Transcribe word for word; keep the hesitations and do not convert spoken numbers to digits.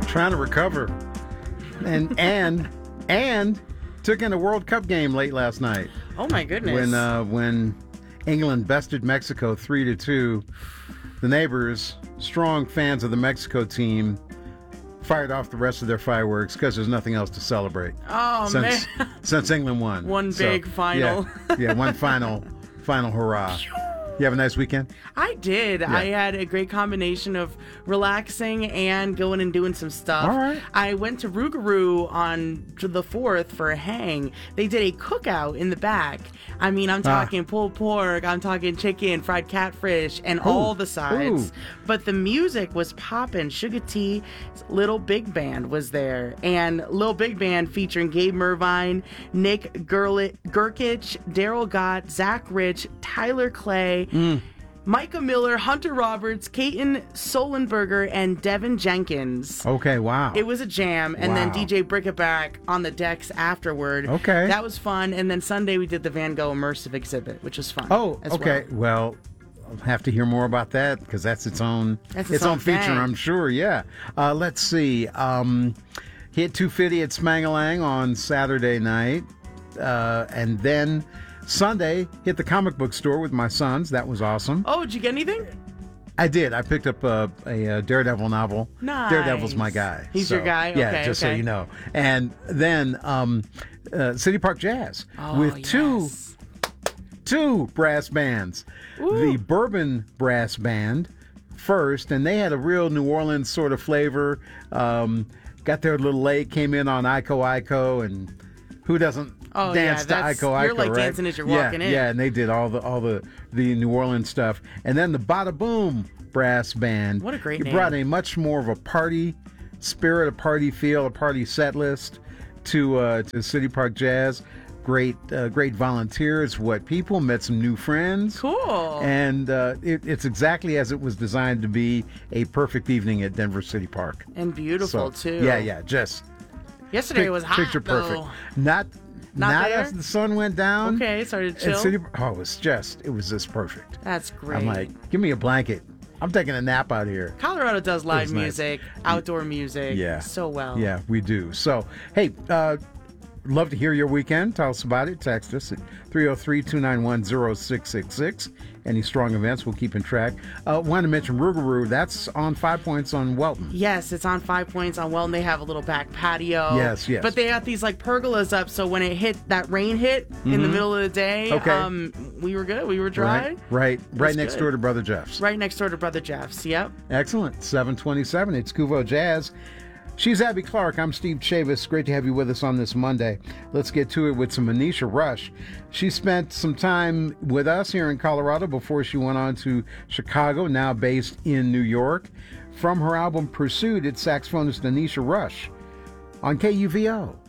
trying to recover. And and and took in a World Cup game late last night. Oh my goodness. When uh, when England bested Mexico three to two, the neighbors, strong fans of the Mexico team, fired off the rest of their fireworks because there's nothing else to celebrate. Oh since, man. Since England won. One so, big final. Yeah, yeah, one final final hurrah. You have a nice weekend? I did. Yeah. I had a great combination of relaxing and going and doing some stuff. All right. I went to Rougarou on the fourth for a hang. They did a cookout in the back. I mean, I'm talking ah. pulled pork, I'm talking chicken, fried catfish, and Ooh. all the sides. Ooh. But the music was popping. Sugar T's Little Big Band was there. And Little Big Band featuring Gabe Mervine, Nick Gerlich, Gerkich, Daryl Gott, Zach Rich, Tyler Clay, Mm. Micah Miller, Hunter Roberts, Kaiten Solenberger, and Devin Jenkins. Okay, wow. It was a jam. And wow. then D J Brickleback on the decks afterward. Okay. That was fun. And then Sunday we did the Van Gogh Immersive exhibit, which was fun. Oh, as okay. Well. well, I'll have to hear more about that because that's its own that's its, its own, own feature, thing. I'm sure. Yeah. Uh, let's see. Um, hit two fifty at Smangalang on Saturday night. Uh, and then Sunday, hit the comic book store with my sons. That was awesome. Oh, did you get anything? I did. I picked up a, a, a Daredevil novel. Nice. Daredevil's my guy. He's so, your guy? Yeah, okay, just okay. so you know. And then um, uh, City Park Jazz oh, with yes. two two brass bands. Ooh. The Bourbon Brass Band first, and they had a real New Orleans sort of flavor. Um, got there a little late, came in on Iko Iko, and who doesn't Oh, dance yeah, to that's, Iko Iko, you're like right? dancing as you're yeah, walking in. Yeah, and they did all the all the, the New Orleans stuff. And then the Bada Boom Brass Band. What a great it name. Brought a much more of a party spirit, a party feel, a party set list to uh, to City Park Jazz. Great, uh, great volunteers, what people, met some new friends. Cool. And uh, it, it's exactly as it was designed to be, a perfect evening at Denver City Park. And beautiful, so, too. Yeah, yeah, just Yesterday pic- was hot, picture though. perfect. Not, not, not there? as the sun went down. Okay, started to chill. City, oh, it was just, it was just perfect. That's great. I'm like, give me a blanket. I'm taking a nap out here. Colorado does live nice. music, outdoor music, yeah. so well. Yeah, we do. So, hey, uh, love to hear your weekend. Tell us about it. Text us at three oh three, two nine one, oh six six six. Any strong events, we'll keep in track. Uh, want to mention Rougarou. That's on Five Points on Welton. Yes, it's on Five Points on Welton. They have a little back patio. Yes, yes. But they got these like pergolas up, so when it hit, that rain hit mm-hmm. in the middle of the day, okay. um, we were good. We were dry. Right, right, right next good. door to Brother Jeff's. Right next door to Brother Jeff's, yep. Excellent. seven twenty-seven. It's Cuvo Jazz. She's Abby Clark. I'm Steve Chavis. Great to have you with us on this Monday. Let's get to it with some Anisha Rush. She spent some time with us here in Colorado before she went on to Chicago, now based in New York. From her album Pursuit, it's saxophonist Anisha Rush on K U V O.